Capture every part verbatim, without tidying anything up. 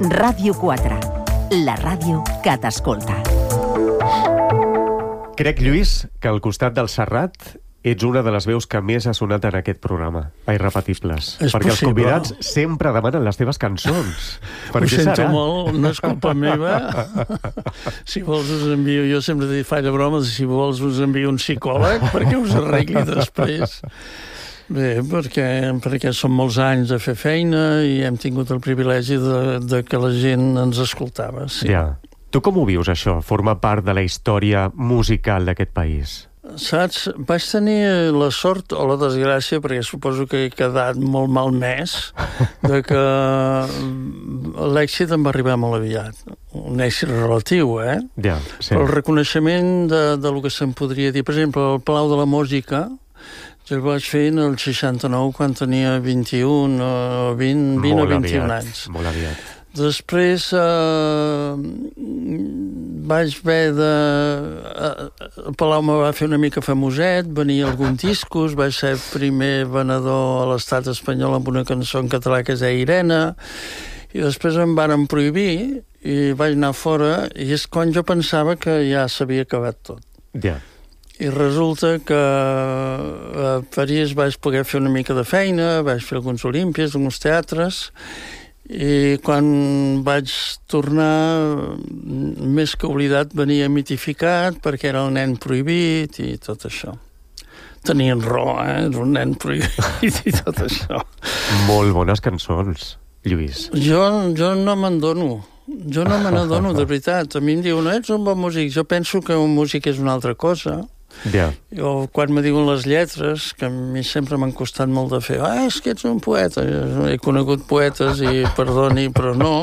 Ràdio quatre, la ràdio que t'escolta. Crec, Lluís, que al costat del Serrat ets una de les veus que més ha sonat en aquest programa, a Irrepetibles. És perquè possible. Els convidats sempre demanen les teves cançons. Per Ho què sento serà? molt, no és culpa meva. Si vols us envio, jo sempre dic, faig bromes, si vols us envio un psicòleg perquè us arregli després. Bé, perquè, perquè són molts anys de fer feina i hem tingut el privilegi de, de que la gent ens escoltava. Sí. Ja. Tu com ho vius, això? Formar part de la història musical d'aquest país? Saps? Vaig tenir la sort o la desgràcia, perquè suposo que he quedat molt malmès, de que l'èxit em va arribar molt aviat. Un èxit relatiu, eh? Ja, sí. Però el reconeixement de, de lo que se'n podria dir. Per exemple, el Palau de la Música, jo el vaig fer en el seixanta-nou, quan tenia vint-i-un o vint, vint o vint-i-un anys. Molt aviat. Després eh, vaig haver de... Eh, el Palau me va fer una mica famoset, venia alguns discos, vaig ser el primer venedor a l'estat espanyol amb una cançó en català que es deia Irene, i després em varen prohibir i vaig anar fora, i és quan jo pensava que ja s'havia acabat tot. Ja. I resulta que a París vaig poder fer una mica de feina, vaig fer alguns olímpies, alguns teatres, i quan vaig tornar, més que oblidat, venia mitificat perquè era el nen prohibit i tot això. Tenien raó, eh? Era un nen prohibit i tot això. Molt bones cançons, Lluís. Jo, jo no me'n dono. Jo no me n'adono, de veritat. A mi em diuen, ets un bon músic. Jo penso que un músic és una altra cosa. Ja. O quan me diuen les lletres, que a mi sempre m'han costat molt de fer, ah, és que ets un poeta. He conegut poetes i perdoni, però no.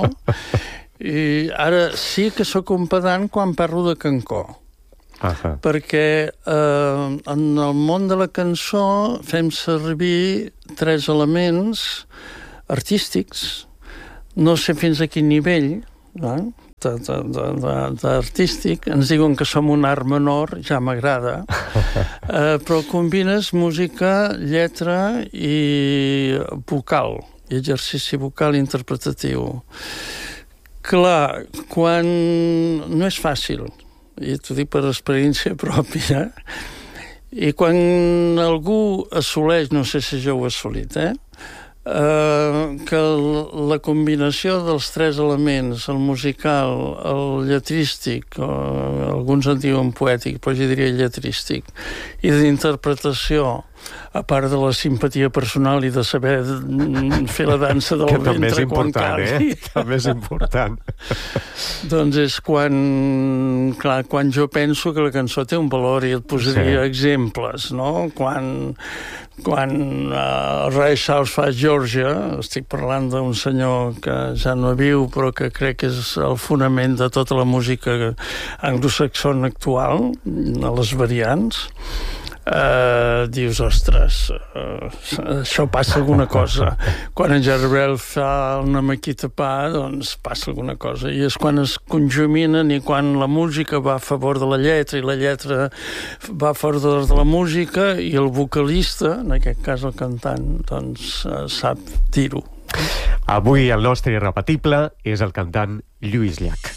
I ara sí que sóc un pedant quan parlo de Cancó. Aha. Perquè eh, en el món de la cançó fem servir tres elements artístics. No sé fins a quin nivell, eh? d'artístic, ens diuen que som un art menor, ja m'agrada, eh, però combines música, lletra i vocal, i exercici vocal interpretatiu. Clar, quan... no és fàcil, i t'ho dic per experiència pròpia, i quan algú assoleix, no sé si jo ho he assolit, eh? Uh, que la combinació dels tres elements, el musical, el lletrístic, o alguns en diuen poètic, però jo diria lletrístic, i d'interpretació, a part de la simpatia personal i de saber fer la dansa del ventre quan calgui. Eh? També és important. Doncs és quan, clar, quan jo penso que la cançó té un valor, i et posaria sí. exemples, no? Quan, quan uh, Ray Charles fa Georgia, estic parlant d'un senyor que ja no viu, però que crec que és el fonament de tota la música anglosaxona actual, a les variants. Uh, dius, ostres, uh, això passa alguna cosa. Quan en Jarrell fa una maquita pa, doncs passa alguna cosa. I és quan es conjuminen i quan la música va a favor de la lletra i la lletra va a favor de la música, i el vocalista, en aquest cas el cantant, doncs uh, sap dir-ho. Avui el nostre irrepetible és el cantant Lluís Llach.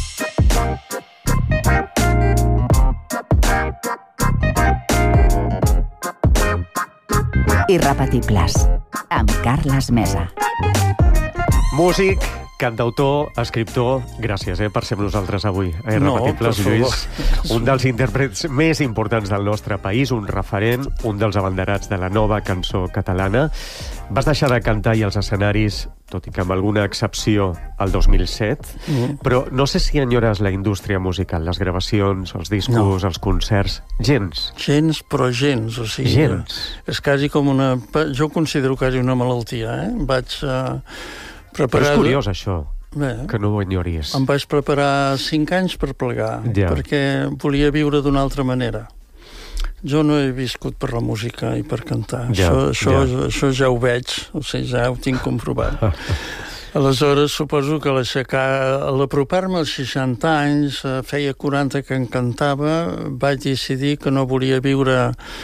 Irrepetibles, amb Carles Mesa. Músic, cantautor, escriptor, gràcies eh, per ser amb nosaltres avui a Irrepetibles, no, Lluís. Un dels intèrprets més importants del nostre país, un referent, un dels abanderats de la nova cançó catalana. Vas deixar de cantar i als escenaris, tot i que amb alguna excepció, el dos mil set, mm. però no sé si enyores la indústria musical, les gravacions, els discos, no. els concerts, gens. Gens, però gens, o sigui... Gens. És quasi com una... Jo ho considero quasi una malaltia, eh? Vaig uh, preparar... Però és curiós, això, Bé, que no ho enyoris. Em vaig preparar cinc anys per plegar, ja. perquè volia viure d'una altra manera. Jo no he viscut per la música i per cantar. Ja, això, això, ja. això ja ho veig, o sigui, ja ho tinc comprovat. Aleshores, suposo que l'aixecar, a l'apropar-me als seixanta anys, feia quaranta que en cantava, vaig decidir que no volia viure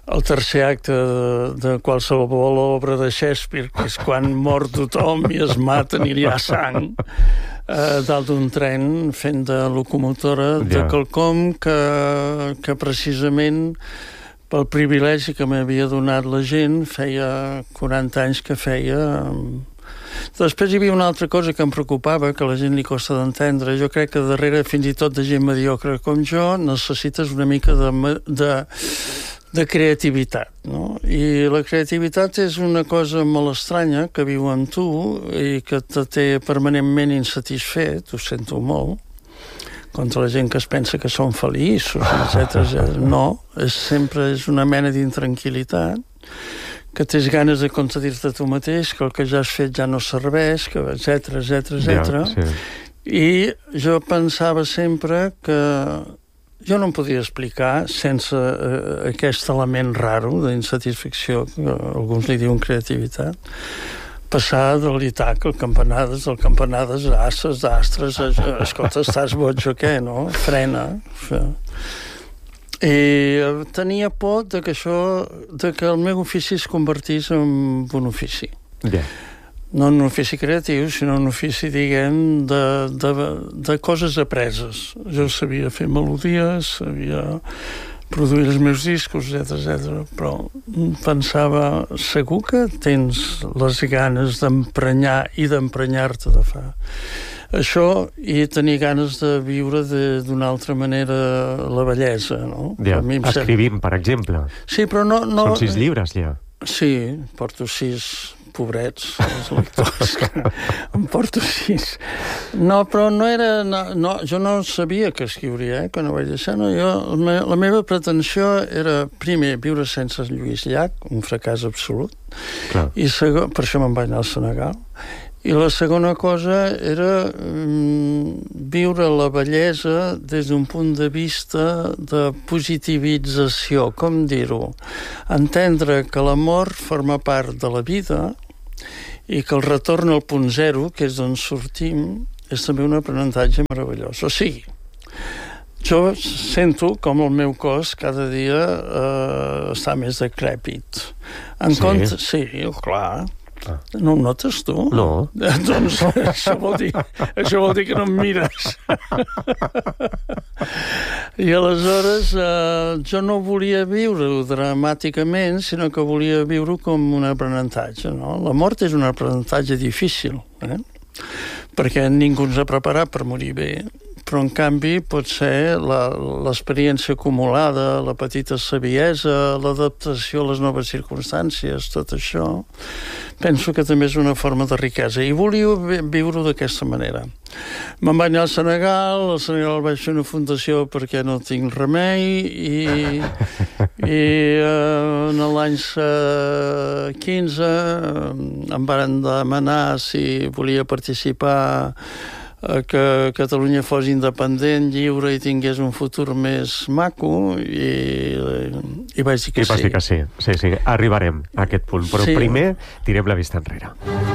el tercer acte de, de qualsevol obra de Shakespeare, que és quan mor tothom i es maten i hi ha sang, eh, dalt d'un tren fent de locomotora de Ja. quelcom que, que precisament pel privilegi que m'havia donat la gent feia quaranta anys que feia. Després hi havia una altra cosa que em preocupava, que a la gent li costa d'entendre. Jo crec que darrere, fins i tot de gent mediocre com jo, necessites una mica de, de, de creativitat, no? I la creativitat és una cosa molt estranya que viu en tu i que te té permanentment insatisfet, ho sento molt, contra la gent que es pensa que són feliços, etcètera. No, és sempre és una mena d'intranquil·litat, que tens ganes de contradir-te a tu mateix, que el que ja has fet ja no serveix, que etcètera, etcètera, etcètera. Ja, sí. I jo pensava sempre que jo no em podia explicar sense eh, aquest element raro d'insatisfacció, que alguns li diuen creativitat, passar de l'Itaca, el campanades, el campanades, asses, d'astres, escolta, estàs boig o què, no? Frena. I tenia por de que això, de que el meu ofici es convertís en un ofici. Ja. No en un ofici creatiu, sinó en un ofici, diguem, de, de, de coses apreses. Jo sabia fer melodies, sabia produir els meus discos, etcètera, etcètera, però pensava, segur que tens les ganes d'emprenyar i d'emprenyar-te de fa això i tenir ganes de viure d'una altra manera la bellesa, no? Ja. Escrivim, per exemple. Sí, però no... no... Són sis llibres, ja. Sí, porto sis, pobrets, els lectors, em porto sis. No, però no era... No, no, jo no sabia que escriuria, eh, quan ho vaig deixar. No, jo, la, la meva pretensió era, primer, viure sense Lluís Llach, un fracàs absolut, Clar. i segon, per això me'n vaig anar al Senegal, i la segona cosa era mm, viure la bellesa des d'un punt de vista de positivització, com dir-ho? Entendre que l'amor forma part de la vida i que el retorn al punt zero, que és d'on sortim, és també un aprenentatge meravellós. O sigui, jo sento com el meu cos cada dia eh, està més decrèpit. En Sí? compte, sí, clar. Ah. No ho notes, tu? No. Doncs això vol dir, això vol dir que no em mires. I aleshores eh, jo no volia viure-ho dramàticament, sinó que volia viure-ho com un aprenentatge, no? La mort és un aprenentatge difícil, eh? Perquè ningú ens ha preparat per morir bé, però en canvi pot ser l'experiència acumulada, la petita saviesa, l'adaptació a les noves circumstàncies, tot això, penso que també és una forma de riquesa. I volia viure-ho d'aquesta manera. Me'n vaig anar al Senegal, al Senegal vaig fer una fundació perquè no tinc remei, i, i eh, en l'any quinze em varen demanar si volia participar que Catalunya fos independent, lliure i tingués un futur més maco, i, i vaig dir que I vas sí. dir que sí. Sí, sí, arribarem a aquest punt. Però Sí. primer tirem la vista enrere.